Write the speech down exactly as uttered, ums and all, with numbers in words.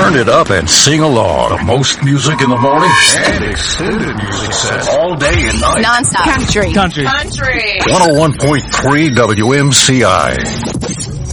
Turn it up and sing along. The most music in the morning and extended music sets all day and night. Non-stop. Country. Country. Country. one oh one point three W M C I.